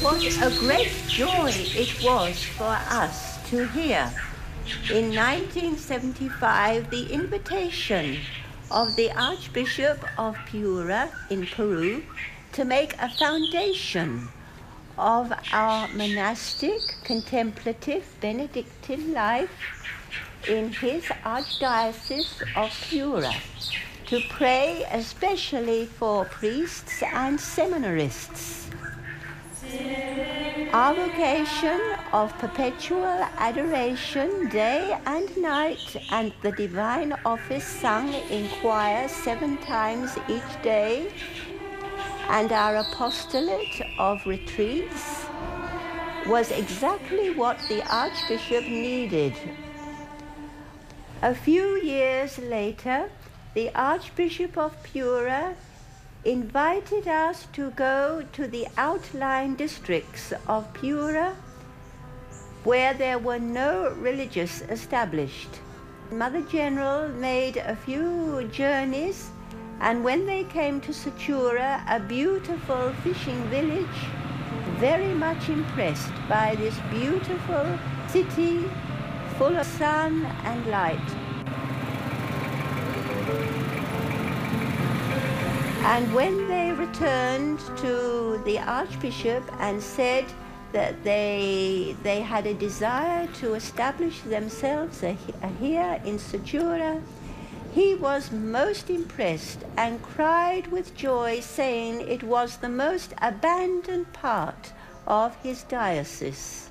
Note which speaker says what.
Speaker 1: What a great joy it was for us to hear in 1975 the invitation of the Archbishop of Piura in Peru to make a foundation of our monastic, contemplative, Benedictine life in his Archdiocese of Piura, to pray especially for priests and seminarists. Our vocation of perpetual adoration day and night, and the divine office sung in choir 7 times each day, and our apostolate of retreats was exactly what the Archbishop needed. A few years later, the Archbishop of Piura invited us to go to the outlying districts of Piura where there were no religious established. Mother General made a few journeys, and when they came to Sechura, a beautiful fishing village, very much impressed by this beautiful city full of sun and light. And when they returned to the Archbishop and said that they had a desire to establish themselves here in Sechura, he was most impressed and cried with joy, saying it was the most abandoned part of his diocese.